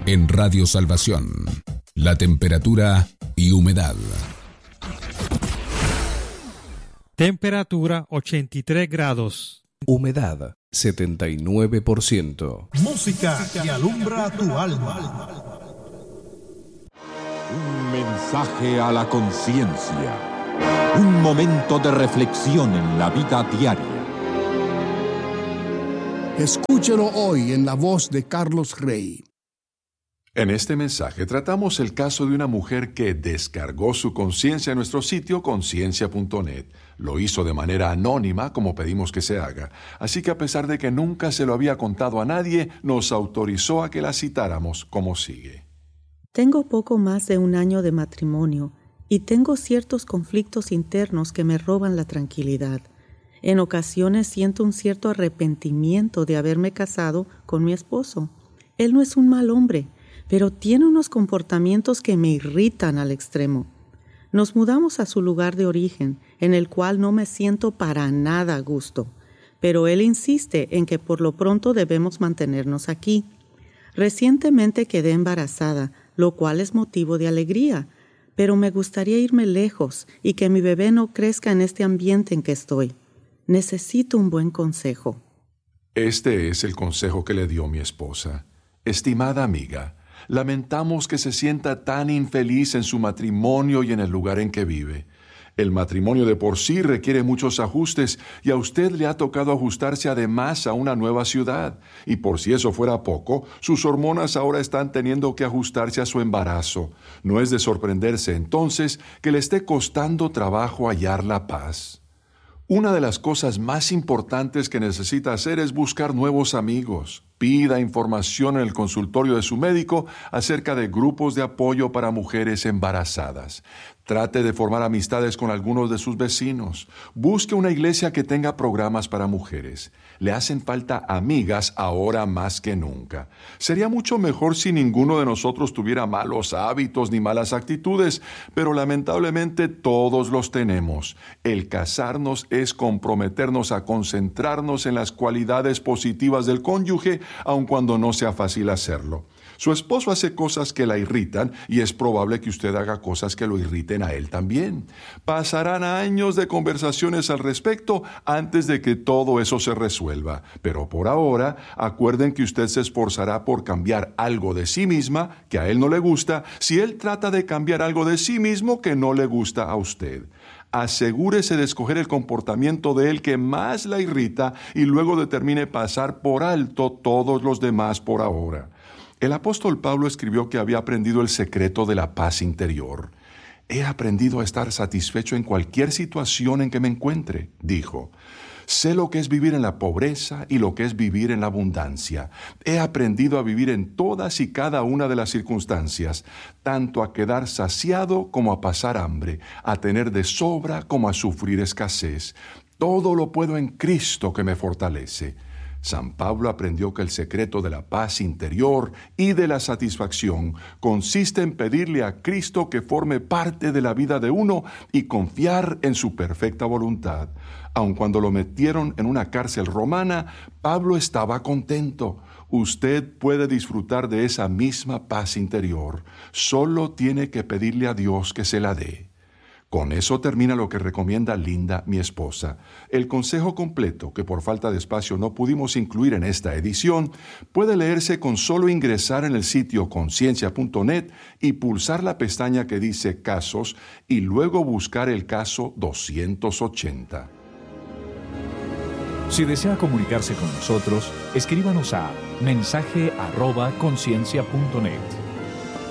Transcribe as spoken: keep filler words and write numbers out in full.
En Radio Salvación, la temperatura y humedad. Temperatura ochenta y tres grados. Humedad setenta y nueve por ciento. Música que alumbra tu alma. Un mensaje a la conciencia. Un momento de reflexión en la vida diaria. Escúchelo hoy en la voz de Carlos Rey. En este mensaje tratamos el caso de una mujer que descargó su conciencia en nuestro sitio conciencia punto net. Lo hizo de manera anónima, como pedimos que se haga. Así que a pesar de que nunca se lo había contado a nadie, nos autorizó a que la citáramos como sigue. Tengo poco más de un año de matrimonio y tengo ciertos conflictos internos que me roban la tranquilidad. En ocasiones siento un cierto arrepentimiento de haberme casado con mi esposo. Él no es un mal hombre, pero tiene unos comportamientos que me irritan al extremo. Nos mudamos a su lugar de origen, en el cual no me siento para nada a gusto, pero él insiste en que por lo pronto debemos mantenernos aquí. Recientemente quedé embarazada, lo cual es motivo de alegría, pero me gustaría irme lejos y que mi bebé no crezca en este ambiente en que estoy. Necesito un buen consejo. Este es el consejo que le dio mi esposa. Estimada amiga, lamentamos que se sienta tan infeliz en su matrimonio y en el lugar en que vive. El matrimonio de por sí requiere muchos ajustes y a usted le ha tocado ajustarse además a una nueva ciudad. Y por si eso fuera poco, sus hormonas ahora están teniendo que ajustarse a su embarazo. No es de sorprenderse entonces que le esté costando trabajo hallar la paz. Una de las cosas más importantes que necesita hacer es buscar nuevos amigos. Pida información en el consultorio de su médico acerca de grupos de apoyo para mujeres embarazadas. Trate de formar amistades con algunos de sus vecinos. Busque una iglesia que tenga programas para mujeres. Le hacen falta amigas ahora más que nunca. Sería mucho mejor si ninguno de nosotros tuviera malos hábitos ni malas actitudes, pero lamentablemente todos los tenemos. El casarnos es comprometernos a concentrarnos en las cualidades positivas del cónyuge, aun cuando no sea fácil hacerlo. Su esposo hace cosas que la irritan y es probable que usted haga cosas que lo irriten a él también. Pasarán años de conversaciones al respecto antes de que todo eso se resuelva. Pero por ahora, acuerden que usted se esforzará por cambiar algo de sí misma que a él no le gusta, si él trata de cambiar algo de sí mismo que no le gusta a usted. Asegúrese de escoger el comportamiento de él que más la irrita y luego determine pasar por alto todos los demás por ahora. El apóstol Pablo escribió que había aprendido el secreto de la paz interior. He aprendido a estar satisfecho en cualquier situación en que me encuentre, dijo. Sé lo que es vivir en la pobreza y lo que es vivir en la abundancia. He aprendido a vivir en todas y cada una de las circunstancias, tanto a quedar saciado como a pasar hambre, a tener de sobra como a sufrir escasez. Todo lo puedo en Cristo que me fortalece. San Pablo aprendió que el secreto de la paz interior y de la satisfacción consiste en pedirle a Cristo que forme parte de la vida de uno y confiar en su perfecta voluntad. Aun cuando lo metieron en una cárcel romana, Pablo estaba contento. Usted puede disfrutar de esa misma paz interior. Solo tiene que pedirle a Dios que se la dé. Con eso termina lo que recomienda Linda, mi esposa. El consejo completo, que por falta de espacio no pudimos incluir en esta edición, puede leerse con solo ingresar en el sitio conciencia punto net y pulsar la pestaña que dice Casos y luego buscar el caso doscientos ochenta. Si desea comunicarse con nosotros, escríbanos a mensaje arroba conciencia punto net.